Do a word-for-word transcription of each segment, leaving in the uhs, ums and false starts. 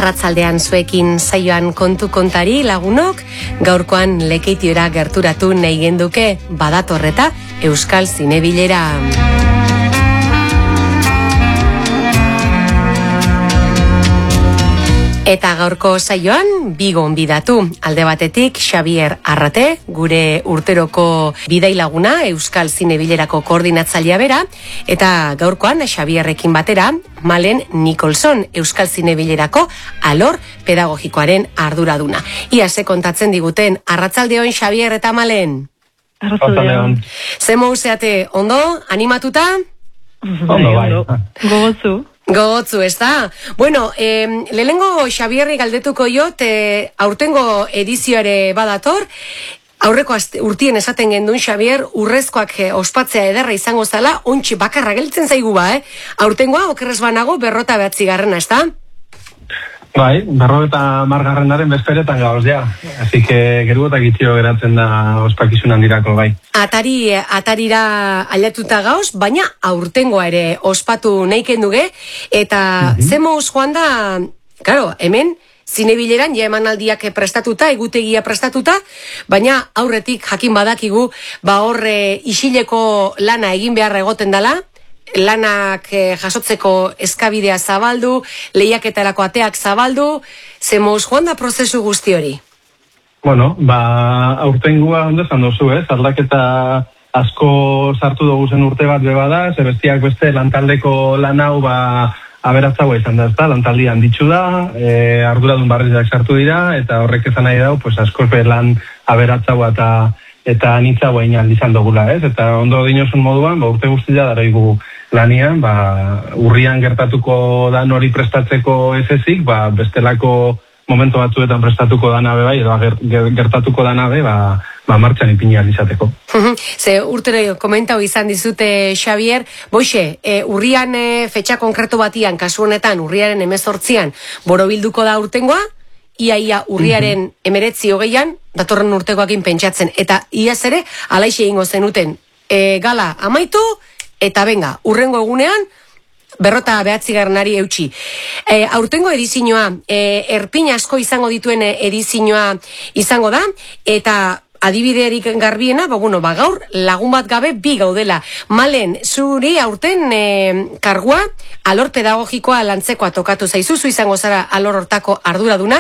Arratzaldean zuekin saioan kontu kontari lagunok, gaurkoan Lekeitiora gerturatu nahi genduke badatorreta Euskal Zinebilera. Eta gaurko saioan bi gonbidatu, alde batetik Xabier Arrate, gure urteroko bidailaguna Euskal Zinebilerako koordinatzailea bera, eta gaurkoan Xabierrekin batera Malen Nicholson, Euskal Zinebilerako alor pedagogikoaren arduraduna. Ia ze kontatzen diguten, arratzaldeon Xabier eta Malen? Arratzaldeon. Ze mouzeate, ondo, animatuta? Ondo, bai. Gogotzu. Gogotzu, ez da? Bueno, eh, lehenengo Xabierri galdetuko jot, eh, aurtengo edizioare badator, aurreko urtien esaten gendun, Xabier, urrezkoak eh, ospatzea ederra izango zala, ontsi bakarra geltzen zaigu ba, eh? Aurtengoa, okerrez banago, berrota behatzi garrena, ez da? Bai, berrota margarrenaren bezperetan gauz, ja. Así que gerugotak itzio geratzen da ospakizunan dirako, bai. Atari, atarira aldatuta gauz, baina aurtengoa ere ospatu nahi duge, eta mm-hmm. zemoz joan da, claro, hemen, Zinebileran ja emanaldiak prestatuta, egutegia prestatuta, baina aurretik jakin badakigu, ba horre isileko lana egin beharra egoten dela, lanak eh, jasotzeko eskabidea zabaldu, lehiaketarako ateak zabaldu, zemoz joan da prozesu guzti hori? Bueno, ba, aurtengua ondo esan dozu, ez? Aldaketa asko sartu dugu zen urte bat bebada, ze bestiak beste lantaldeko lan hau ba, aberatzagoa izan da, ez da? Lantaldi handitxu da, e, arduradun barrizak sartu dira, eta horrek ezan nahi dau, pues askoz be lan aberatzagoa eta eta anitzagoa inan izan dugula, ez? Eta ondo dinosun moduan, ba, urte guztia daraigu lanian, ba, urrian gertatuko dan hori prestatzeko ez ezik, ba, bestelako momentu batzuetan prestatuko danabe bai, edo ger, gertatuko danabe, ba, ba, martxan ipini izateko. Ze urtero komentau izan dizute, Xabier, boixe, e, urrian e, fetxa konkretu batian, kasu honetan, urriaren emezortzian, borobilduko da urtengoa, ia ia urriaren emeretzi hogeian, datorren urtekoakin pentsatzen, eta iaz ere, alaixe ingo zenuten, e, gala amaitu, eta benga, urrengo egunean, berrota behatzi garnari eutxi. E, aurtengo edizioa, e, erpin asko izango dituen edizioa izango da, eta adibiderik garbiena, ba, bueno, ba, gaur lagun bat gabe bi gaudela. Malen, zuri aurten e, kargua, alor pedagogikoa lantzekoa tokatu zaizuzu izango zara alor hortako arduraduna,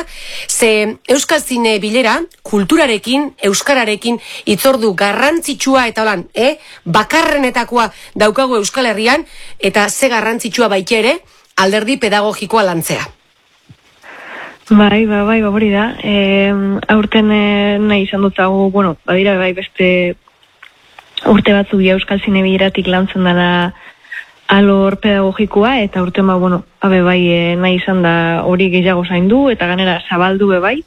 ze Euskal Zinebilera kulturarekin, euskararekin itzordu garrantzitsua eta holan, eh? bakarrenetakoa daukagu Euskal Herrian, eta ze garrantzitsua baita ere alderdi pedagogikoa lantzea. Bai, bai, bai, hori da. E, aurten e, nahi izan dutzagu, bueno, badira bai beste urte batzu bi Euskal Zinebileratik lantzen dana alor pedagogikoa, eta urten ba, bueno, abe bai e, nahi izan da hori gehiago zaindu, eta ganera zabaldu be bai.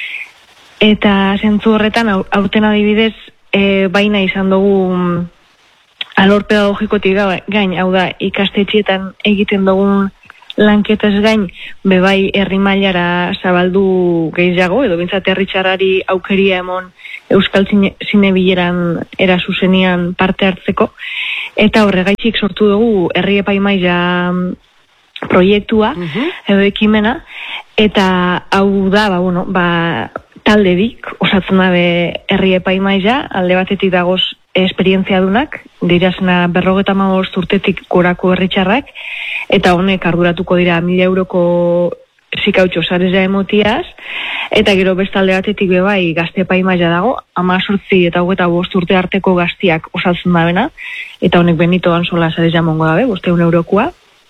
Eta zentzu horretan, aurten adibidez, e, bai nahi izan dugu alor pedagogikotik gain, hau da, ikastetxietan egiten dugun lanketaz gain, bebai herri mailara zabaldu gehiago, edo bintzat herri txarrari aukeria emon Euskal Zinebileran era zuzenian parte hartzeko, eta horregaitzik sortu dugu herri epaimaila proiektua, uh-huh. edo ekimena, eta hau da, ba, bueno, ba, talde dik, osatzen dabe herri epaimaila, alde batetik dagoz esperientzia dunak, dirazena berrogeta hamabost urtetik gorako herritxarrak, eta honek arduratuko dira mila euroko zikautxo sareza emotiaz, eta gero bestalde batetik bebai gazte epaimaila dago, amazortzi eta hogeita bost urte arteko gaztiak osatzen dabena, eta honek benito ansola sareza mongo dabe, bosteun eurokoa.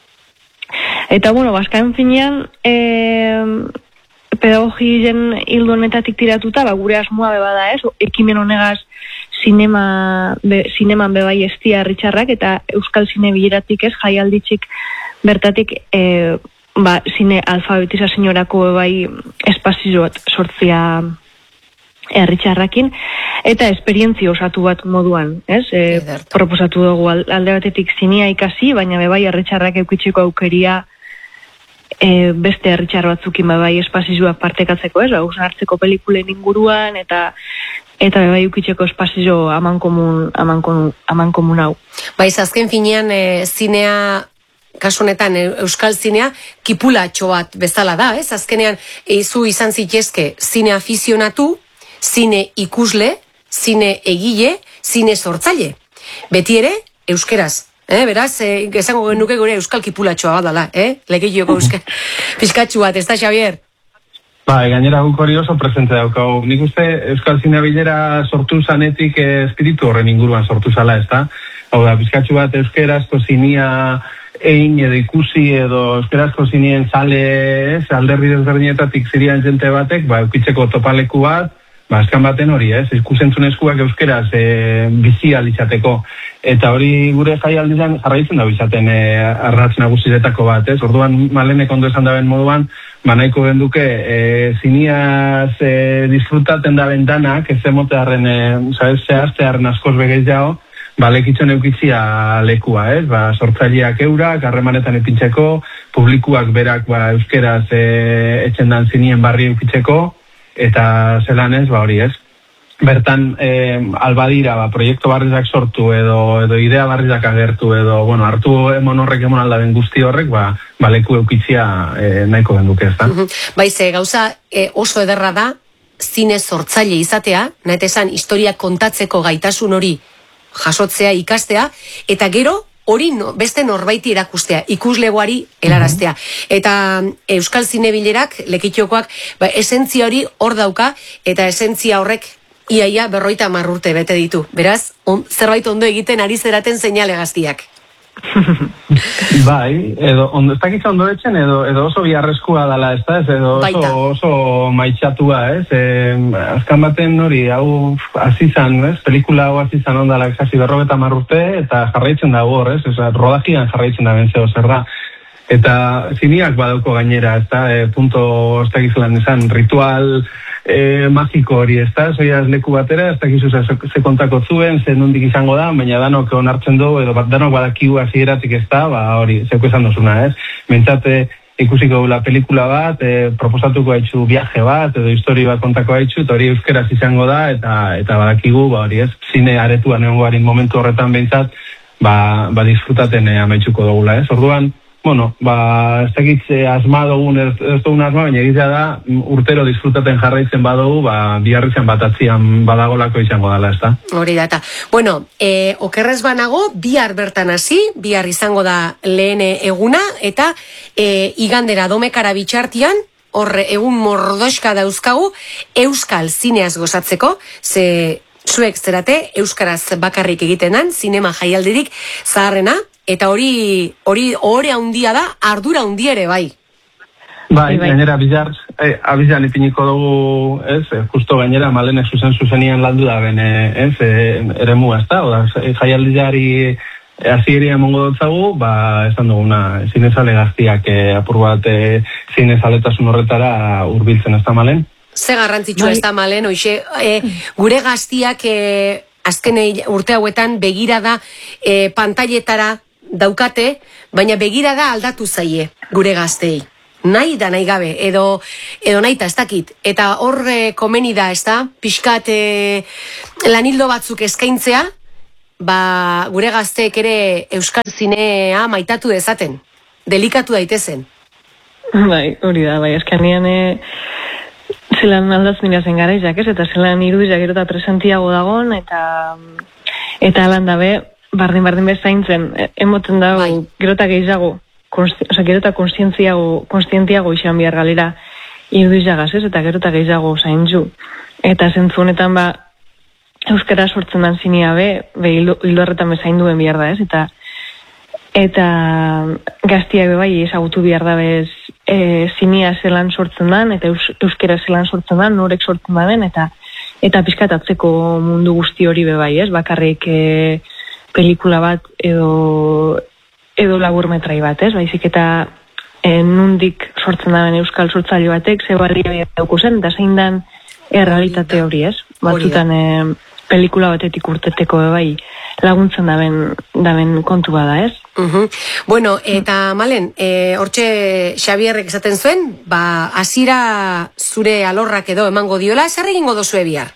Eta bueno, bazkaen finean, e, pedagogien hildo honetatik tiratuta, ba, gure asmoa beba da ez, ekimen honegaz Zinema, be, zineman bebai estia herritxarrak, eta Euskal Zinebileratik ez, jaialditzik bertatik e, ba, zine alfabetizazioarako bebai espazio bat sortzia herritxarrakin, eta esperientzia osatu bat moduan, ez? E, proposatu dugu alde batetik zinia ikasi, baina bebai herritxarrak eukitzeko aukeria e, beste herritxar batzukin bebai espazioak partekatzeko, ez? Ba, hartzeko pelikulen inguruan, eta eta bebai ukitzeko espazio aman komun, aman komun, aman komun hau. Baiz, azken finean, e, zinea kasu honetan euskal zinea, kipulatxo bat bezala da, ez? Azkenean, zu izan zitezke zine afizionatu, zine ikusle, zine egile, zine sortzaile. Beti ere, euskeraz. Eh, beraz, eh, esango genuke gure euskal kipulatxoa badala, eh? Legeiloko euskal pizkatxu bat, ez da, Xavier? Ba, gainera guk hori oso presente daukau. Nik uste Euskal Zinebilera sortu zanetik eh, espiritu horren inguruan sortu zala, ez da? Hau da, pizkatxu bat euskerazko zinia egin edo ikusi edo euskerazko zinien zale, ez, alderri desberdinetatik zirian jente batek, ba, eukitzeko topaleku bat, ba, eskan baten hori, ez, ikusentzunezkoak euskeraz e, bizi alizateko. Eta hori gure jaialdian jarraitzen da bizaten e, arratz nagusiretako bat, ez? Orduan, Malenek ondo esan daben moduan, ba, nahiko benduke, e, ziniaz e, disfrutaten da bentanak, ez emotearen, e, sabez, zehaztearen askoz begeiz jau, ba, lekitzen eukitzia lekua, ez? Ba, sortzaileak eurak, harremanetan epintzeko, publikuak berak, ba, euskeraz e, etxen dan zinien barri eukitzeko, eta zelan ez, ba, hori ez. Bertan, eh, albadira, ba, proiektu barrizak sortu edo, edo idea barrizak agertu edo, bueno, hartu emon horrek emon aldaben guzti horrek, ba, ba leku eukitzia eh, nahiko benduke ez da. Baize, gauza eh, oso ederra da, zine sortzaile izatea, nahi esan historia kontatzeko gaitasun hori jasotzea, ikastea, eta gero, hori no, beste norbaiti erakustea, ikuslegoari helaraztea. Eta Euskal Zinebilerak, lekitxokoak, ba, esentzia hori hor dauka, eta esentzia horrek iaia berroita marrurte bete ditu. Beraz, on, zerbait ondo egiten ari zeraten seinale gaztiak. Bai, edo ondo, ez dakitza ondo etxen, edo, edo oso biharrezkoa dala, ez da, ez, edo oso, oso maitxatua, ez, e, azkan baten hori, hau azizan, ez, pelikula hau azizan ondala, kasi berrogeta marrurte, eta jarraitzen dago hor, ez, ez, rodajian jarraitzen da bentzeo zer da. Eta ziniak badauko gainera, ez da, e, punto, ez dakizlan izan, ritual e, magiko hori, ez da, zoiaz leku batera, ez dakizu ze, ze kontako zuen, ze nondik izango da, baina danok onartzen du, edo bat danok badakigu hasieratik ez da, ba hori, zeuko esan dozuna, ez? Mentzate ikusiko la pelikula bat, e, proposatuko haitxu viaje bat, edo histori bat kontako haitxu, eta hori euskeraz izango da, eta eta badakigu, ba hori, ez? Zine aretuan egongo harin momentu horretan behintzat, ba, ba disfrutaten e, amaitxuko dugula, ez? Orduan, bueno, ba, ez dakitze asma dugun, ez, ez dugun asma, baina egitea da, urtero disfrutaten jarraitzen badugu, ba, biharrizan batatzian badagolako izango dela, ez da? Hori data. Bueno, e, okerrez banago, bihar bertan hasi, bihar izango da lehen eguna, eta e, igandera domekara bitxartian, horre egun mordoska dauzkagu, euskal zineaz gozatzeko, ze zuek zerate, euskaraz bakarrik egitenan, zinema jaialdirik zaharrena, eta hori hori ore handia da, ardura handia ere bai. Bai, gainera bizar, eh, abizan ipiniko dugu, ez, justo gainera Malenek zuzen zuzenian landu da ben, ez, ere mu, ez da, oda, jaialdiari azieria emongo dutzagu, ba, esan duguna, zinezale gaztiak eh, apur bat eh, zinezaletasun horretara hurbiltzen, ez da, Malen? Ze garrantzitsua ez da, Malen, oixe, eh, gure gaztiak eh, azken urte hauetan begirada eh, pantailetara daukate, baina begirada aldatu zaie gure gaztei. Nahi da nahi gabe, edo, edo nahi ez dakit. Eta horre komeni da, ez da, pixkat e, lanildo batzuk eskaintzea, ba, gure gazteek ere euskal zinea maitatu dezaten. Delikatu daitezen. Bai, hori da, bai, eskanean e, zelan aldaz mila zen gara izak, ez? Eta zelan irudizak gero eta presentiago dagon, eta eta lan dabe, bardin-bardin bezaintzen, emoten dago, bai. Gero eta gehiago, Konsti, oza, gero eta konstientziago, konstientiago izan bihar galera irudizagaz, ez? Eta gero eta gehiago zaintzu. Eta zentzu honetan ba, euskara sortzen dan zinia be, be hildo horretan bezain duen bihar da, ez? Eta, eta gaztiak be bai ezagutu bihar da bez e, zinia zelan sortzen dan, eta eus, euskara zelan sortzen dan, norek sortzen da ben, eta, eta pizkatatzeko mundu guzti hori be bai, ez? Bakarrik e, pelikula bat edo edo laburmetrai bat, ez? Baizik eta e, nundik sortzen daben euskal sortzaile batek, ze balia dauku zen, eta zein dan errealitate hori, ez? Batzutan e, pelikula batetik urteteko bai laguntzen daben, daben kontu bada, ez? Uh-huh. Bueno, eta Malen, e, hortxe Xabierrek esaten zuen, ba, hasira zure alorrak edo emango diola, zer egingo dozue bihar?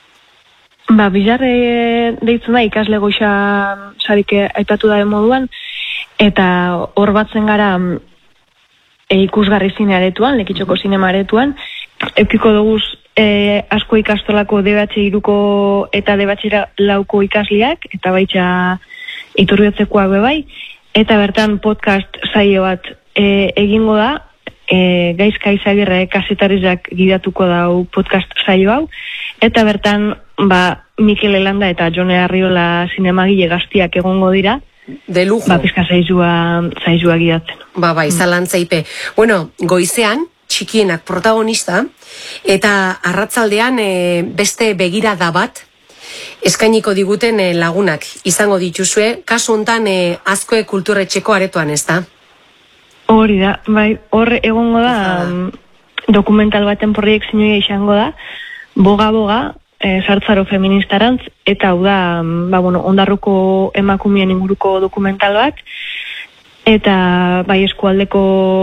Ba, bizarre deitzen da ikasle goxa sarik aipatu da moduan, eta hor batzen gara e, ikusgarri zine aretuan, Lekitxoko zinema aretuan, eukiko duguz e, asko ikastolako D B H hiruko eta D B H lauko ikasliak, eta baitxa Iturbiotekoak bebai, eta bertan podcast saio bat e, egingo da, e, Gaizka Izagirre kasetarizak gidatuko dau podcast saio hau, eta bertan ba, Mikel Elanda eta Jone Arriola zinemagile gaztiak egongo dira, de lujo. Ba, pizka zaizua, zaizua gidatzen. Ba, bai, zalantzaipe. Bueno, goizean, txikienak protagonista, eta arratzaldean e, beste begirada bat, eskainiko diguten e, lagunak izango dituzue, kasu hontan e, Azkoe Kulturetxeko aretoan, ez da? Hori da, bai, hor egongo da, um, dokumental baten proiektzioa izango da, boga-boga, E, sartzaro feministarantz, eta hau da, ba, bueno, ondarruko emakumeen inguruko dokumental bat, eta bai eskualdeko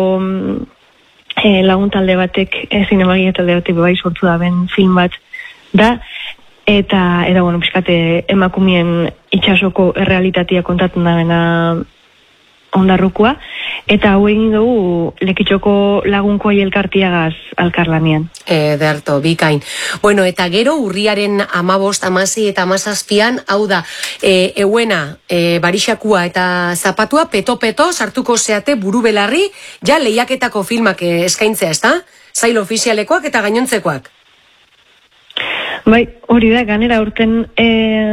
e, laguntalde batek, e, zinemagia talde batek bai sortu da ben film bat da, eta, eta bueno, pixkate emakumeen itxasoko errealitatea kontatzen da bena ondarrukoa, eta hau egin dugu Lekitxoko lagunkoi elkartiagaz alkarlanian. Ederto, bikain. Bueno, eta gero urriaren amabost, amasi eta amazazpian, hau da, e, euena, e, barixakua eta zapatua, peto-peto, sartuko zeate buru belarri, ja lehiaketako filmak eskaintzea, ez da? Zail ofizialekoak eta gainontzekoak. Bai, hori da, ganera urten e,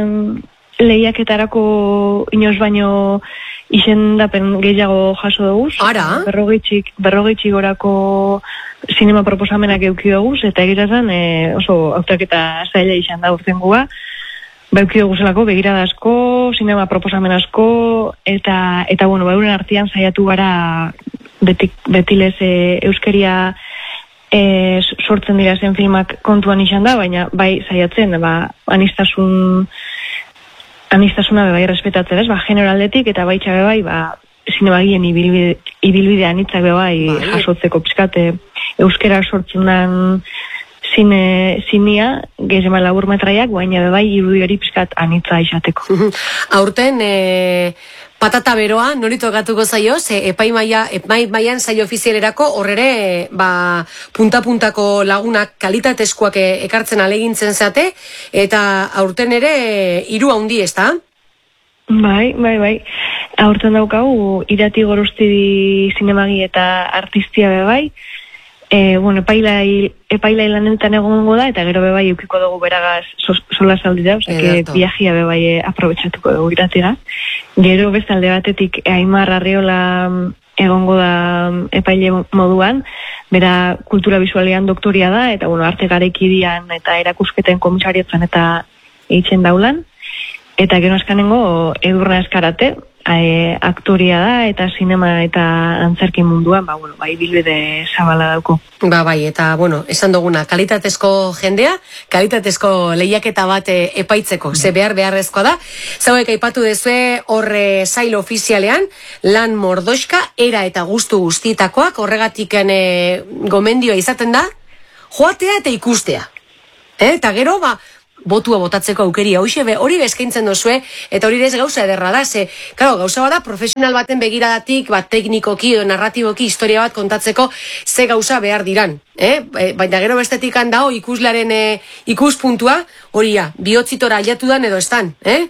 lehiaketarako inoz baino izendapen gehiago jaso dugu. Ara? Berrogeitxik, berrogeitxik gorako zinema proposamenak euki dugu, eta egirazan e, oso autaketa zaila izan da urtengua. Ba, euki dugu zelako, begirada asko, zinema proposamen asko, eta, eta bueno, bauren artean saiatu gara beti, betilez e, euskeria e, sortzen dira zen filmak kontuan izan da, baina bai saiatzen, ba, anistasun anistasuna bai respetatzen, ez? Ba, generaldetik eta baitxa bai, ba, zinemagien ibilbide, ibilbidea anitzak bai jasotzeko pizkate euskera sortzen den zine, zinia, gezema labur metraiak, baina bai irudiari pizkat anitza izateko. Aurten, e, patata beroa, nori tokatuko zaio, ze epaimaia, epaimaian saio ofizialerako horrere, ba, punta-puntako lagunak kalitatezkoak ekartzen alegintzen zate, eta aurten ere hiru handi, ez da? Bai, bai, bai. Aurten daukagu, Irati Gorostidi zinemagi eta artistia be bai, E, bueno, epailai, epailai lanetan egongo da, eta gero bebai eukiko dugu beragaz sola saldira, oza, que viajia bebai e, aprobetsatuko dugu iratira. Gero bestalde batetik Aimar Arriola egongo da epaile moduan, bera kultura visualean doktoria da, eta bueno, arte garaikidian eta erakusketen komisariotzen eta eitzen daulan. Eta gero askanengo Edurne Eskarate, e, aktoria da, eta sinema eta antzerki munduan, ba, bueno, bai bilbide zabala dauko. Ba, bai, eta, bueno, esan duguna, kalitatezko jendea, kalitatezko lehiaketa bat epaitzeko, ze behar beharrezkoa da. Zauek aipatu dezue horre sail ofizialean, lan mordoxka, era eta gustu guztietakoak, horregatik e, gomendioa izaten da, joatea eta ikustea. E, eta gero, ba, botua botatzeko aukeria hoxe, hori bezkaintzen dozue, eta hori ez gauza ederra da, ze, claro, gauza bada, profesional baten begiradatik, bat teknikoki, narratiboki, historia bat kontatzeko, ze gauza behar diran, eh? Baina gero bestetik handao, ikuslaren e, ikuspuntua, hori ja, bihotzitora aliatu dan edo estan, eh?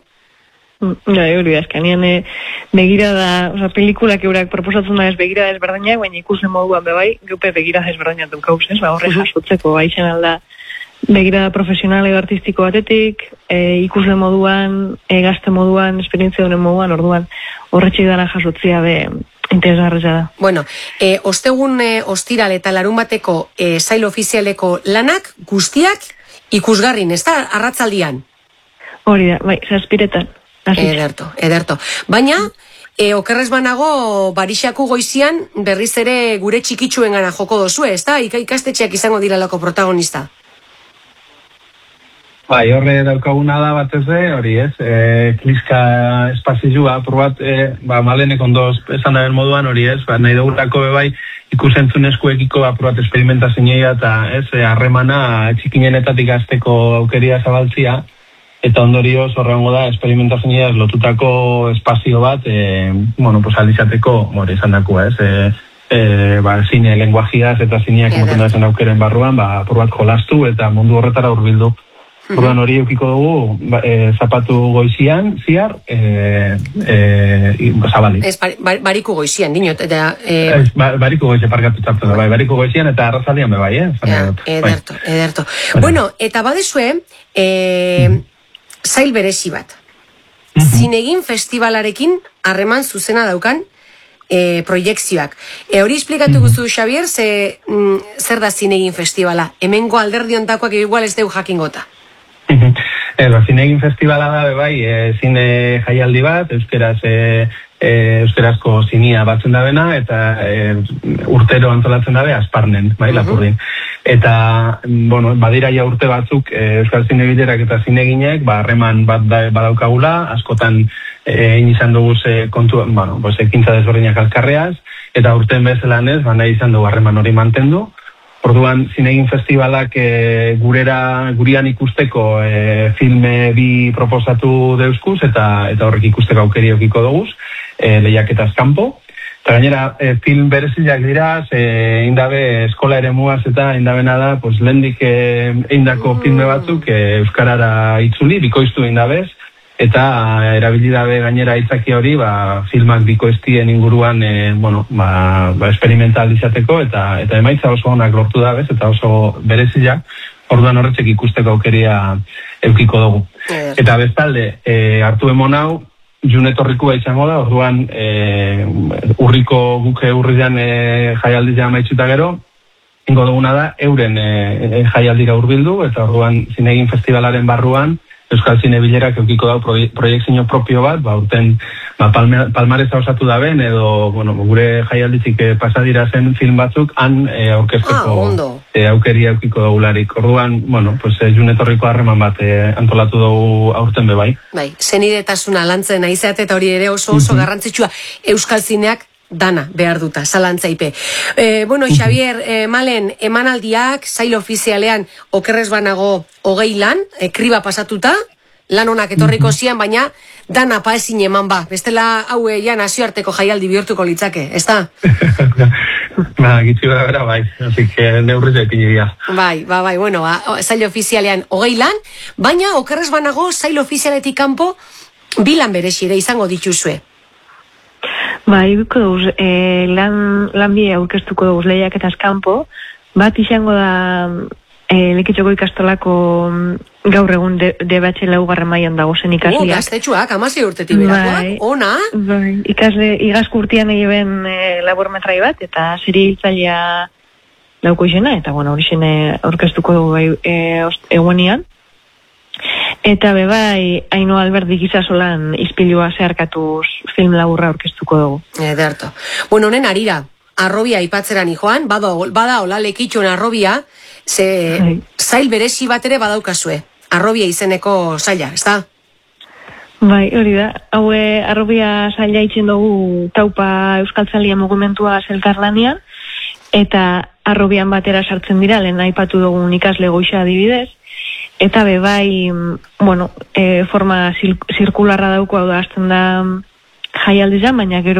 Ja, hori azkanean e, begirada, oza, pelikulak eurak proposatzen da ez begirada ezberdinak, baina ikusle moduan bebai, geupe begirada ezberdinak dukauz, ez? Ba, horre jasotzeko, baixen alda, begirada profesional edo artistiko batetik, e, ikusle moduan, e, gazte moduan, esperientzia duen moduan, orduan horretxik dara jasotzia be interesgarria da. Bueno, e, ostegun e, ostiral eta larun bateko e, sail ofizialeko lanak guztiak ikusgarrin, ez da, arratzaldian? Hori da, bai, zazpiretan. Ederto, ederto. Baina, e, okerrez banago, barixaku goizian berriz ere gure txikitsuen gana joko dozu, ez da? Ika ikastetxeak izango diralako protagonista. Bai, horre daukaguna da batez de, hori ez, e, kliska espazizua, probat, e, ba, malenek ondoz esan daben moduan, hori ez, ba, nahi dugurako bebai ikusentzunezkoekiko ba, probat experimentazineia eta ez, harremana e, txikinenetatik azteko aukeria zabaltzia, eta ondorioz horrengo da esperimentazioaz lotutako espazio bat, e, bueno, pues alizateko, hori izan dakoa, ez, e, e, ba, zine lenguajiaz eta zineak moten da zen aukeren barruan, ba, por bat jolastu eta mundu horretara hurbildu. Orduan hori eukiko dugu, ba, e, zapatu goizian, ziar, e, e, zabali. Ez, bar, bariku goizian, dinot, eta... E... Ez, ba, bariku goizian parkatu txartu da, bai, bariku goizian eta arrazalian be bai, eh? Ja, ederto, bai. ederto. Bueno, bueno, eta badezue, e, mm. zail berezi bat. Mm-hmm. Zinegin festivalarekin harreman zuzena daukan e, proiektzioak. E, hori esplikatu mm-hmm. guzu, Xavier, ze, mm, zer da Zinegin festivala? Hemengo alderdiontakoak igual ez deu jakingota. Ero, Zinegin festivala da, bai, e, zine jaialdi bat, euskeraz, e, e, euskarazko zinia batzen da bena, eta e, urtero antolatzen dabe, Asparnen, bai, uh-huh. Lapurdin. Eta, bueno, badira ja urte batzuk, e, euskal zinebilerak eta zineginek, ba, harreman bat da, badaukagula, askotan egin izan dugu ze kontu, bueno, pues, ekintza desberdinak alkarreaz, eta urten bezalan ez, ba, nahi izan dugu harreman hori mantendu. Orduan, Zinegin festivalak e, gurera, gurian ikusteko e, filme bi proposatu deuskuz, eta eta horrek ikusteko aukeri eukiko doguz, e, lehiaketaz kanpo. Eta gainera, e, film bereziak dira, e, indabe eskola ere muaz eta indabena da, pues, lehendik e, eindako filme batzuk e, euskarara itzuli, bikoiztu indabez, eta erabili dabe gainera itzaki hori, ba, filmak bikoiztien inguruan, e, bueno, ba, ba experimental izateko, eta eta emaitza oso onak lortu dabez, eta oso bereziak, orduan horretzek ikusteko aukeria eukiko dugu. Eta bestalde, e, hartu emon hau, junetorrikua izango da, orduan e, urriko guke urrian e, jaialdia amaitzuta gero, ingo duguna da, euren e, jaialdira hurbildu, eta orduan Zinegin festivalaren barruan, Euskal Zinebilerak eukiko dau proiektzio propio bat, ba, urten ba, palmareza osatu da ben, edo bueno, gure jaialdizik e, pasadira zen film batzuk, han e, aurkezteko ah, e, aukeria eukiko daularik. Orduan, bueno, pues, e, junetorriko harreman bat e, antolatu dugu aurten be bai. Bai, zenidetasuna lantzen aizeat eta hori ere oso oso garrantzitsua Euskal Zineak dana behar duta, zalantzaipe. E, bueno, Xavier, e, malen, emanaldiak, zail ofizialean, okerrez banago hogei lan, e, kriba pasatuta, lan honak etorriko zian, baina dana paezin eman ba. Bestela haue ja nazioarteko jaialdi bihurtuko litzake, ez da? Ba, gitzi bera bera, bai. Así que neurriz epini dira. Bai, ba, bai, bueno, ba, zail ofizialean hogei lan, baina okerrez banago zail ofizialetik kanpo bilan berexire izango dituzue. Ba, ibiko duz, e, lan, lan bide aurkeztuko duz lehiak eta eskampo, bat izango da e, Lekitzoko ikastolako gaur egun de, debatxe laugarren mailan dago zen ikasleak. Oh, gaztetxuak, amazio urtetik berakoak, bai, ona? Bai, ikasle, igazko urtean egin e, labormetrai bat, eta zeri hiltzailea lauko izena, eta bueno, hori zene aurkeztuko dugu bai, e, eguenian. Eta bebai, Aino Alberdi gizasolan izpilua zeharkatuz film laburra aurkeztuko dugu. Ederto. Bueno, honen arira, arrobia ipatzeran joan, bada, bada hola lekitxon arrobia, ze Hai. zail berezi bat ere badaukazue. Arrobia izeneko zaila, ez da? Bai, hori da. Haue, arrobia zaila itzen dugu taupa Euskaltzalia mugimentua zelkarlanian, eta arrobian batera sartzen dira, lehen aipatu dugun ikasle goixa adibidez, eta be bai, bueno, e, forma zirkularra dauko hau da, azten da jaialdizan, baina gero